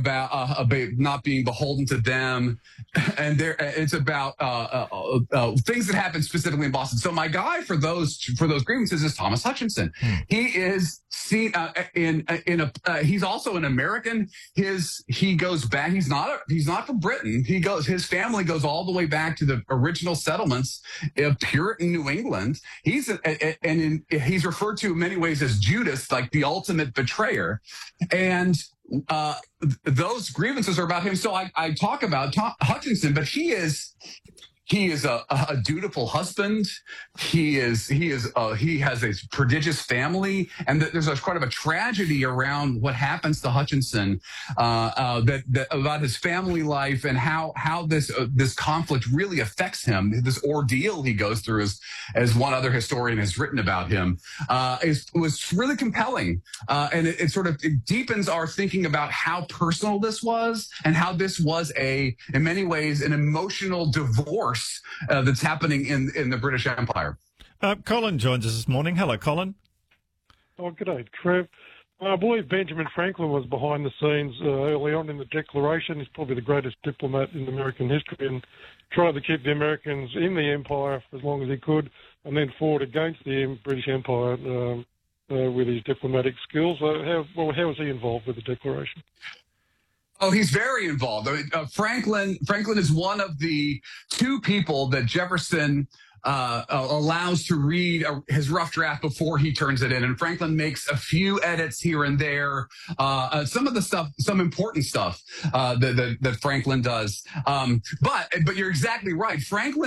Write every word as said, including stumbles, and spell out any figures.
about, uh, about not being beholden to them, and there it's about uh, uh, uh, things that happen specifically in Boston. So my guy for those for those grievances is Thomas Hutchinson. Hmm. He is seen uh, in in a uh, he's also an American. His he goes back. He's not a, he's not from Britain. He goes his family goes all the way back to the original settlements of Puritan New England. He's a, a, and in, he's referred to in many ways as Judas, like the ultimate betrayer, and. Uh, those grievances are about him. So I, I talk about Tom Hutchinson, but he is he is a, a dutiful husband. He is he is uh, he has a prodigious family, and there's a kind of a tragedy around what happens to Hutchinson uh, uh, that, that about his family life and how how this uh, this conflict really affects him. This ordeal he goes through, as as one other historian has written about him, uh, is was really compelling, uh, and it, it sort of it deepens our thinking about how personal this was and how this was a in many ways an emotional divorce. Uh, that's happening in, in the British Empire. Uh, Colin joins us this morning. Hello, Colin. Oh, good day, Trev. I believe Benjamin Franklin was behind the scenes uh, early on in the Declaration. He's probably the greatest diplomat in American history and tried to keep the Americans in the empire for as long as he could and then fought against the British Empire um, uh, with his diplomatic skills. Uh, how, well, how was he involved with the Declaration? Oh, he's very involved. I mean, uh, Franklin Franklin is one of the two people that Jefferson uh, uh, allows to read uh, his rough draft before he turns it in. And Franklin makes a few edits here and there. Uh, uh, some of the stuff, some important stuff uh, that, that, that Franklin does. Um, but but you're exactly right. Franklin.